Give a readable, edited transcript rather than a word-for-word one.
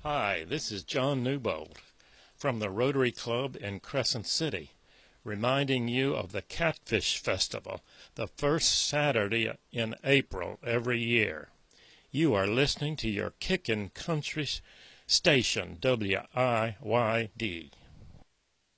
Hi, this is John Newbold from the Rotary Club in Crescent City, reminding you of the Catfish Festival, the first Saturday in April every year. You are listening to your Kickin' Country station, WIYD.